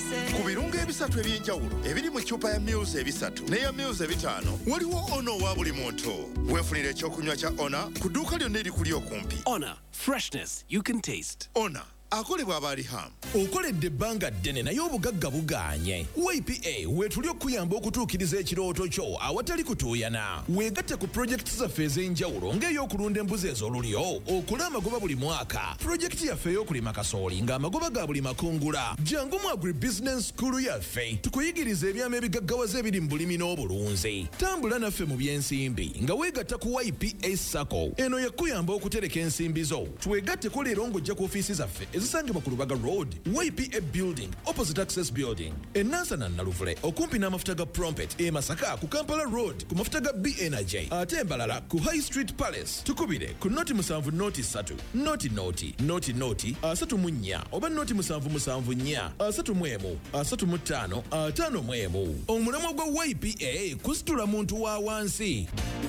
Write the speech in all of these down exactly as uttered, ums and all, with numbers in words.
ku birungo ebisatu ebyenjawulo ebiri mu ccupa ya Mills ebisatu n'eya Mills ebitaano waliwo ono wa buli muntu. Weefunira ekyokunywa kya Ona ku dduuka lyonna erikuli okumpi. Ona, freshness you can taste. Ona akolebwa abalihamu. Okoledde ebbanga ddene naye obugagga bugaanye. Y P A weetuli okuyamba okutuukiriza ekirooto kyo awatali kutuuyana. Weegatte ku pulojekiti zaffe ez'enjawulo ng'ey'okulunda embuzi ez'olulyo, okula amagoba buli mwaka, pulojekiti yaffe ey'okulima kasooli ng'amagoba ga buli makungula. Jangu mu agribusiness school yaffe tukuyigiriza ebyama ebigaggawaza ebiri mu bulimi n'obulunzi. Tambula naffe mu by'ensimbi nga weegatta ku Y P A Sacco. Eno yakuyamba okutereka ensimbi zo. Twegatteko leero ng'ojja ku ofiisi zaffe ezisangibwa ku Lubaga Road, Y P A Building, opposite Access Building, e Nansana Naluvule, okumpi n'amafuta ga Prompet, e Masaka ku Kampala Road, ku mafuta ga B Energy, ate embalala ku High Street Palace. Tukubire ku noti musanvu noti ssatu, noti noti, noti noti, asatu mu nnya, oba noti musanvu musanvu nnya, asatu mu emu, asatu mu ttaano, ataano mu emu. Omulamwa gwa Y P A kusitula muntu wa wansi.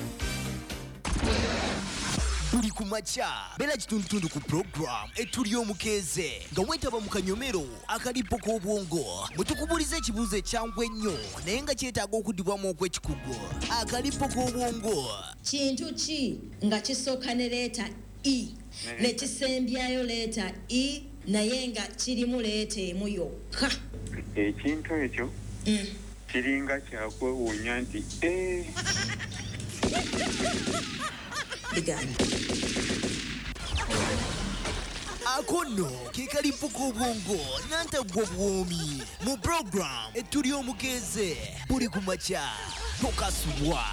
Buli kumacha bela kitundutundu ku program etuli omukeeze nga wetaba mu kanyomero akalipo k'obwongo mutukubulize ekibuuzo ekyangwa ennyo naye nga kyetaaga okuddibwamu okw'ekikugu. Akalipo k'obwongo kintu ki nga kisooka ne leeta E ne kisembyayo leeta E naye nga kirimu leeta emu yokka? Ekintu ekyo kiringa kyakwewuunya nti eh akono ke kalipo k'obwongo nantagwa bwomi mu program etuli omukeeze buli kumacha tokasubwa.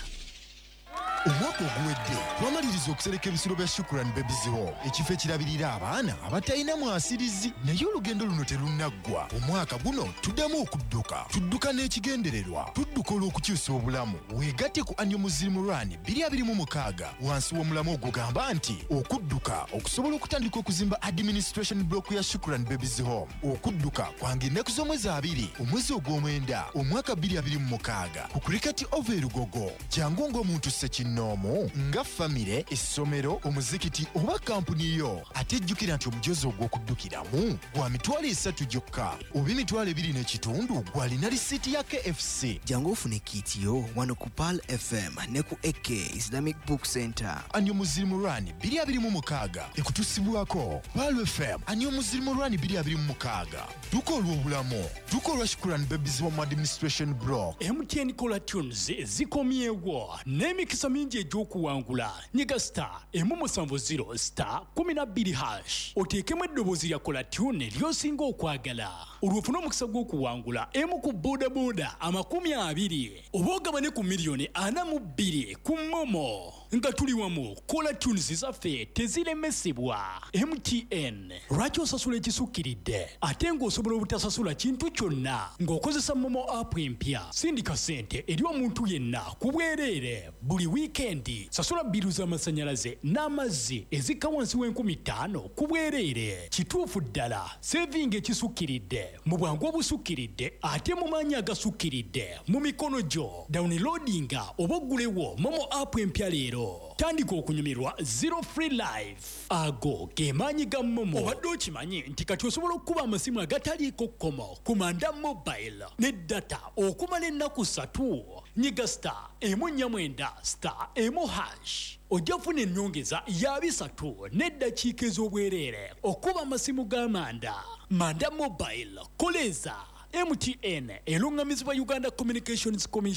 Omwaka oguwedde twamaliriza okusereka ebisiro bya Shukrani Babies Home, ekifo ekirabirira abaana abatalina mwasirizi, naye olugendo luno terunaggwa. Omwaka guno tuddamu okudduka, tudduka n'ekigendererwa, tudduka olw'okukyusa obulamu. Weegatte ku Annual Muslim Run bbiri abiri mu mukaaga wansi w'omulamu ogugamba nti okudduka okusobola okutandika okuzimba administration block ya Shukrani Babies Home. Okudduka kwange ennaku z'omwezi abiri omwezi ogw'omwenda omwaka bbiri abiri mu mukaaga ku Cricket Over Lugogo. Jangu ng'omuntu ssekino nomo nga famire, essomero, omuzikiti oba kampuni yo, ate jjukira nti omujozi ogw'okuddukiramu gwa mitwalo esatu gyokka oba emitwalo ebiri n'ekitundu gw'alina lisiiti ya K F C. Jangu ofune kiitiyo wano ku Pearl F M ne ku A K Islamic Book Center. Annual Muslim Run bbiri abiri mu mukaaga ekutusibwako Pearl F M. Annual Muslim Run bbiri abiri mu mukaaga duka olw'obulamu, duka olwa Shukrani Babies Home Administration Block. M T N Cola Tunes zikomyewo n'emikisa mingi egy'okuwangula. Nyiga star emu musanvu zero star kumi na bbiri hash oteekemu eddoboozi lya Cola Tune ly'osinga okwagala olw'ofuna omukisa gw'okuwangula emu ku bodaboda amakumi abiri oba ogabane ku miliyoni ana mu bbiri ku Momo. Nga tuli wamu Cola Tunes zaffe teziremesebwa. M T N lwaki osasula ekisukkiridde ate ng'osobola obutasasula kintu kyonna ng'okozesa Momo app empya? Sindika ssente eri omuntu yenna ku bwereere buli wiikendi. Sasula bbiru z'amasannyalaze n'amazzi ezikka wansi w'enkumi ttaano ku bwereere. Kituufu ddala sevinga ekisukkiridde mu bwangu obusukkiridde ate mu maanyi agasukkiridde mu mikono gyo. Downloadinga oba oggulewo Momo app empya leero. Tandika okunyumirwa zero free life. Ago ge maanyi ga Momo. Obadde okimanyi nti kati osobola okukuba amasimu agataliiko kkomo ku manda mobile ne data okumala ennaku ssatu. Nyiga star emu nnya mwenda star emu hash ojja kufuna ennyongeza ya bisatu n'eddakiika ez'obwereere okuba amasimu g'amanda. Manda mobile koleza M T N elungamizibwa Uganda Communications Commission.